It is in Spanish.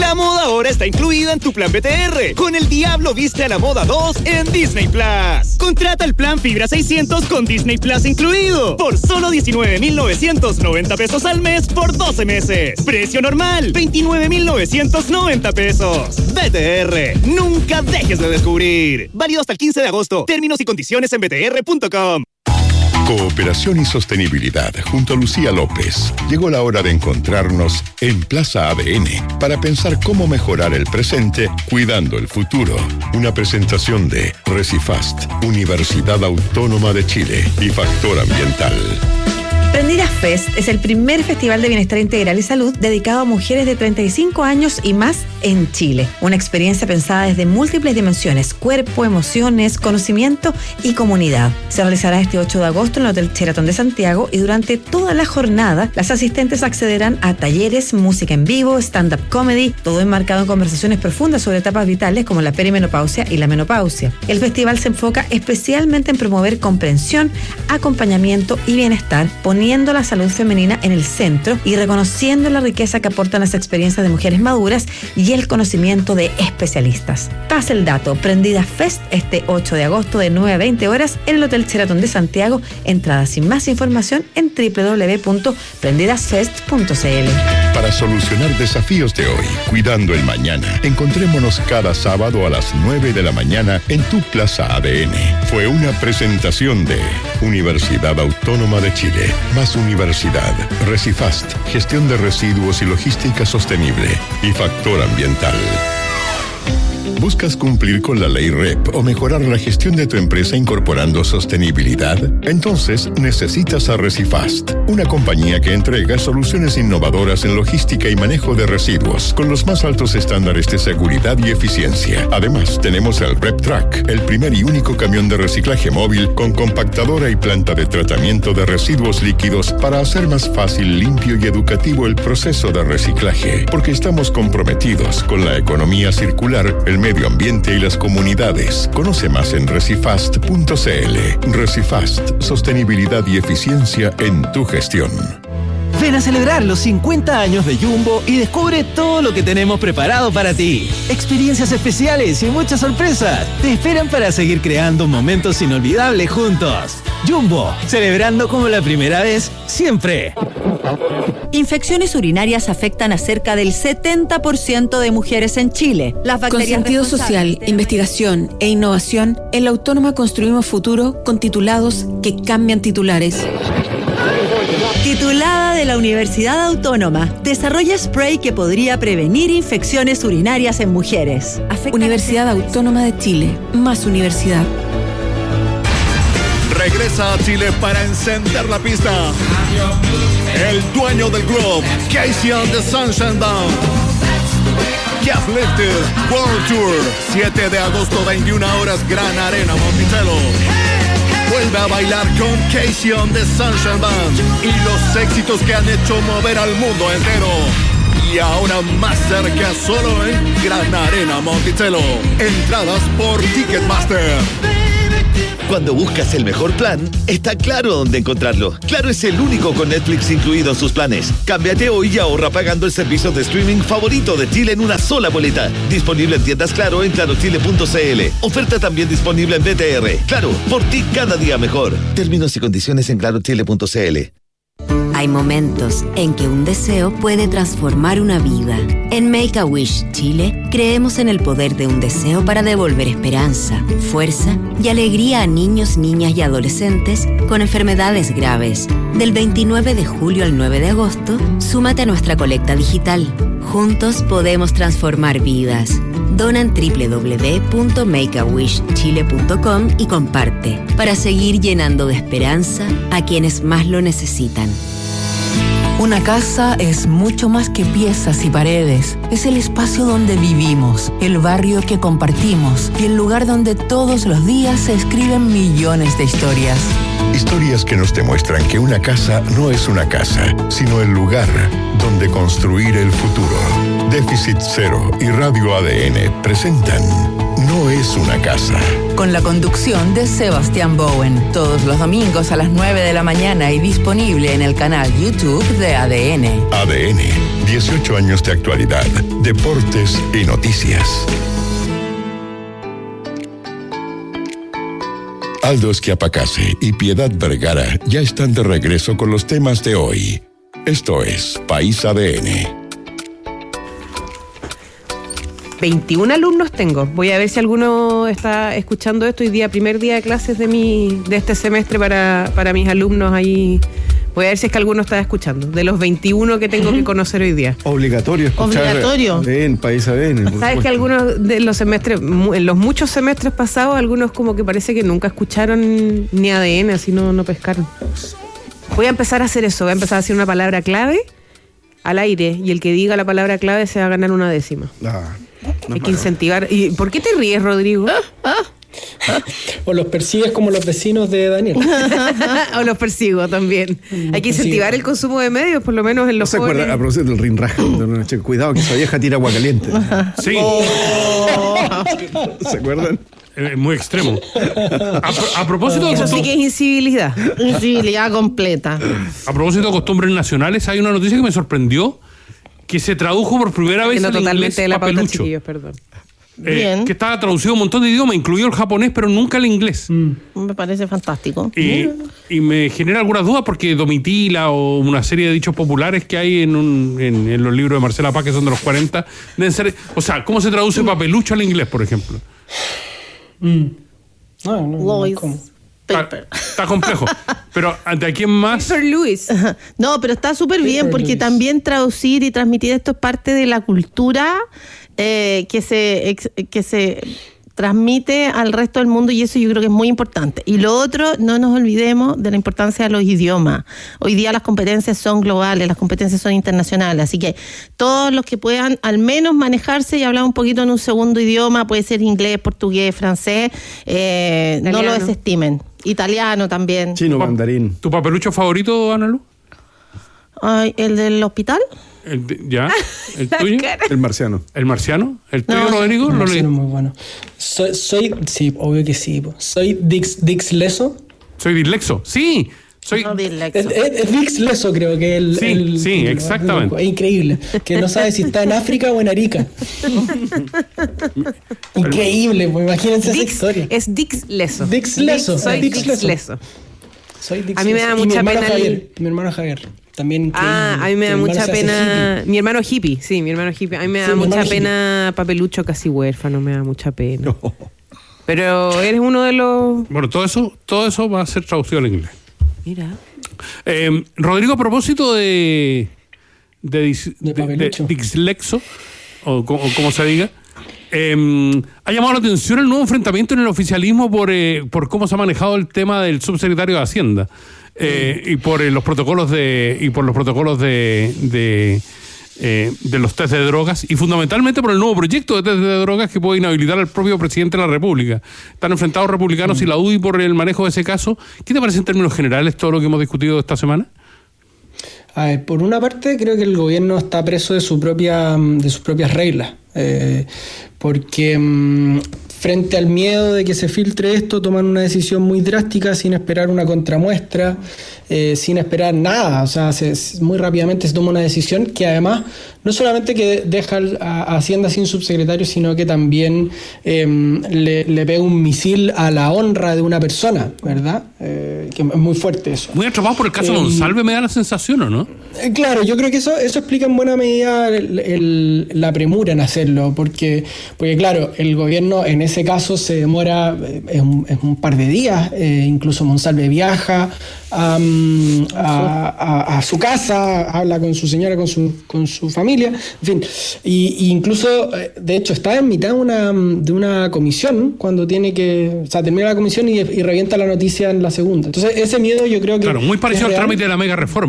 La moda ahora está incluida en tu plan BTR, con El Diablo Viste a la Moda 2 en Disney Plus. Contrata el plan Fibra 600 con Disney Plus incluido, por solo 19,990 pesos al mes por 12 meses. Precio normal, 29,990 pesos. BTR, nunca dejes de descubrir. Válido hasta el 15 de agosto. Términos y condiciones en btr.com. Cooperación y sostenibilidad junto a Lucía López. Llegó la hora de encontrarnos en Plaza ADN para pensar cómo mejorar el presente cuidando el futuro. Una presentación de Recifast, Universidad Autónoma de Chile y Factor Ambiental. Prendidas Fest es el primer festival de bienestar integral y salud dedicado a mujeres de 35 años y más en Chile. Una experiencia pensada desde múltiples dimensiones: cuerpo, emociones, conocimiento y comunidad. Se realizará este 8 de agosto en el Hotel Sheraton de Santiago y durante toda la jornada las asistentes accederán a talleres, música en vivo, stand-up comedy, todo enmarcado en conversaciones profundas sobre etapas vitales como la perimenopausia y la menopausia. El festival se enfoca especialmente en promover comprensión, acompañamiento y bienestar, poniendo la salud femenina en el centro y reconociendo la riqueza que aportan las experiencias de mujeres maduras y el conocimiento de especialistas. Pasa el dato: Prendidas Fest este 8 de agosto de 9 a 20 horas en el Hotel Sheraton de Santiago. Entradas y más información en www.prendidasfest.cl. Para solucionar desafíos de hoy, cuidando el mañana, encontrémonos cada sábado a las 9 de la mañana en tu Plaza ADN. Fue una presentación de Universidad Autónoma de Chile, más Universidad, Recifast, Gestión de Residuos y Logística Sostenible y Factor Ambiental. ¿Buscas cumplir con la ley REP o mejorar la gestión de tu empresa incorporando sostenibilidad? Entonces necesitas a Recifast, una compañía que entrega soluciones innovadoras en logística y manejo de residuos con los más altos estándares de seguridad y eficiencia. Además, tenemos el RepTrack, el primer y único camión de reciclaje móvil con compactadora y planta de tratamiento de residuos líquidos para hacer más fácil, limpio y educativo el proceso de reciclaje, porque estamos comprometidos con la economía circular, el medio ambiente y las comunidades. Conoce más en recifast.cl. Recifast, sostenibilidad y eficiencia en tu gestión. Ven a celebrar los 50 años de Jumbo y descubre todo lo que tenemos preparado para ti. Experiencias especiales y muchas sorpresas te esperan para seguir creando momentos inolvidables juntos. Jumbo, celebrando como la primera vez, siempre. Infecciones urinarias afectan a cerca del 70% de mujeres en Chile. Con sentido social, investigación e innovación, en la Autónoma construimos futuro con titulados que cambian titulares. Titulada de la Universidad Autónoma, desarrolla spray que podría prevenir infecciones urinarias en mujeres. Universidad Autónoma de Chile, más universidad. Regresa a Chile para encender la pista el dueño del club, Casey and the Sunshine Band. Get Lifted World Tour, 7 de agosto, 21 horas, Gran Arena, Monticello. Vuelve a bailar con Casey and the Sunshine Band y los éxitos que han hecho mover al mundo entero. Y ahora más cerca, solo en Gran Arena, Monticello. Entradas por Ticketmaster. Cuando buscas el mejor plan, está Claro dónde encontrarlo. Claro es el único con Netflix incluido en sus planes. Cámbiate hoy y ahorra pagando el servicio de streaming favorito de Chile en una sola boleta. Disponible en tiendas Claro en clarochile.cl. Oferta también disponible en BTR. Claro, por ti cada día mejor. Términos y condiciones en clarochile.cl. Hay momentos en que un deseo puede transformar una vida. En Make-A-Wish Chile, creemos en el poder de un deseo para devolver esperanza, fuerza y alegría a niños, niñas y adolescentes con enfermedades graves. Del 29 de julio al 9 de agosto, súmate a nuestra colecta digital. Juntos podemos transformar vidas. Dona en www.makeawishchile.com y comparte para seguir llenando de esperanza a quienes más lo necesitan. Una casa es mucho más que piezas y paredes. Es el espacio donde vivimos, el barrio que compartimos y el lugar donde todos los días se escriben millones de historias. Historias que nos demuestran que una casa no es una casa, sino el lugar donde construir el futuro. Déficit Cero y Radio ADN presentan no es una casa. Con la conducción de Sebastián Bowen. Todos los domingos a las 9 de la mañana y disponible en el canal YouTube de ADN. ADN, 18 años de actualidad, deportes y noticias. Aldo Schiapacase y Piedad Vergara ya están de regreso con los temas de hoy. Esto es País ADN. 21 alumnos tengo. Voy a ver si alguno está escuchando esto hoy día, primer día de clases de este semestre para mis alumnos ahí. Voy a ver si es que alguno está escuchando. De los 21 que tengo que conocer hoy día. Obligatorio escuchar ADN, País ADN. ¿Sabes que algunos de los semestres, en los muchos semestres pasados, algunos como que parece que nunca escucharon ni ADN, así no pescaron? Voy a empezar a hacer eso. Voy a empezar a decir una palabra clave al aire y el que diga la palabra clave se va a ganar una décima. Hay que incentivar. ¿Y por qué te ríes, Rodrigo? O los persigues como los vecinos de Daniel. O los persigo también. Hay que incentivar el consumo de medios, por lo menos en los jóvenes. ¿Se acuerdan? A propósito del rinraje. Cuidado que esa vieja tira agua caliente. Sí. ¿Se acuerdan? Muy extremo. A propósito de eso sí que es incivilidad. Incivilidad completa. A propósito de costumbres nacionales, hay una noticia que me sorprendió, que se tradujo por primera vez en inglés de la Papelucho. pauta, chiquillos, perdón. Bien. Que estaba traducido a un montón de idiomas, incluido el japonés, pero nunca el inglés. Me parece fantástico. Y me genera algunas dudas porque Domitila o una serie de dichos populares que hay en los libros de Marcela Paz, que son de los 40, deben ser... O sea, ¿cómo se traduce papelucho al inglés, por ejemplo? Lois. Está complejo. Pero ¿de aquí en más? Sir Luis. No, pero está súper bien porque también traducir y transmitir esto es parte de la cultura que se transmite al resto del mundo, y eso yo creo que es muy importante. Y lo otro, no nos olvidemos de la importancia de los idiomas. Hoy día las competencias son globales, las competencias son internacionales, así que todos los que puedan al menos manejarse y hablar un poquito en un segundo idioma, puede ser inglés, portugués, francés, no lo desestimen. Italiano también. Chino, mandarín. ¿Tu papelucho favorito, Analu? Ay, ¿el del hospital? ¿Ya? ¿El tuyo? El marciano. ¿El marciano? ¿El tuyo, Rodrigo? El marciano es muy bueno. Sí, obvio que sí. Soy Dixleso. Soy dislexo, sí. Es Dixleso, creo que sí, exactamente. Es increíble. Que no sabe si está en África o en Arica. Increíble, pues imagínense esa historia. Es Dixleso. Dixleso. Soy Dixleso. A mí me da mucha pena. Mi hermano Javier. También a mí me da mucha pena. Mi hermano hippie, sí, mi hermano hippie. A mí me da mucha pena Papelucho casi huérfano, me da mucha pena. No. Pero eres uno de los... Bueno, todo eso va a ser traducido al inglés. Mira. Rodrigo, a propósito de dislexo, o como se diga, ha llamado la atención el nuevo enfrentamiento en el oficialismo por cómo se ha manejado el tema del subsecretario de Hacienda. Y por los protocolos de los test de drogas, y fundamentalmente por el nuevo proyecto de test de drogas que puede inhabilitar al propio presidente de la República. Están enfrentados republicanos y la UDI por el manejo de ese caso. ¿Qué te parece en términos generales todo lo que hemos discutido esta semana? A ver, por una parte creo que el gobierno está preso de sus propias reglas, porque frente al miedo de que se filtre esto, toman una decisión muy drástica sin esperar una contramuestra, sin esperar nada. O sea, muy rápidamente se toma una decisión que además no solamente que deja a Hacienda sin subsecretario, sino que también le pega un misil a la honra de una persona, ¿verdad? Que es muy fuerte eso. Muy atrapado por el caso Monsalve, me da la sensación, ¿o no? Claro, yo creo que eso explica en buena medida la premura en hacerlo, porque claro, el gobierno en ese caso se demora es un par de días, incluso Monsalve viaja a su casa, habla con su señora, con su familia, en fin, y incluso de hecho está en mitad de una comisión cuando termina la comisión y revienta la noticia en la segunda. Entonces ese miedo yo creo que... Claro, muy parecido al trámite de la mega reforma.